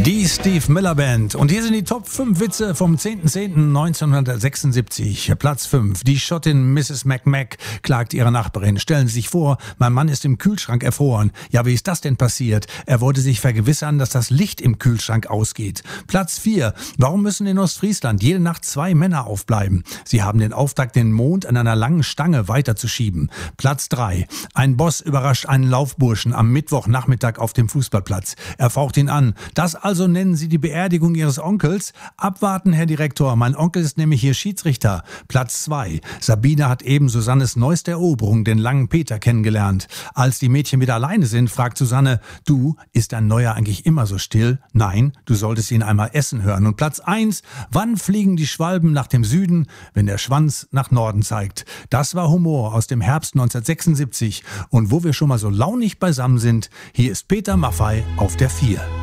Die Steve Miller Band. Und hier sind die Top 5 Witze vom 10.10.1976. Platz 5. Die Schottin Mrs. McMack klagt ihrer Nachbarin. Stellen Sie sich vor, mein Mann ist im Kühlschrank erfroren. Ja, wie ist das denn passiert? Er wollte sich vergewissern, dass das Licht im Kühlschrank ausgeht. Platz 4. Warum müssen in Ostfriesland jede Nacht 2 Männer aufbleiben? Sie haben den Auftrag, den Mond an einer langen Stange weiterzuschieben. Platz 3. Ein Boss überrascht einen Laufburschen am Mittwochnachmittag auf dem Fußballplatz. Er faucht ihn an. Das also nennen Sie die Beerdigung Ihres Onkels? Abwarten, Herr Direktor, mein Onkel ist nämlich hier Schiedsrichter. Platz 2. Sabine hat eben Susannes neueste Eroberung, den langen Peter, kennengelernt. Als die Mädchen wieder alleine sind, fragt Susanne, du, ist dein Neuer eigentlich immer so still? Nein, du solltest ihn einmal essen hören. Und Platz 1. Wann fliegen die Schwalben nach dem Süden, wenn der Schwanz nach Norden zeigt? Das war Humor aus dem Herbst 1976. Und wo wir schon mal so launig beisammen sind, hier ist Peter Maffay auf der 4.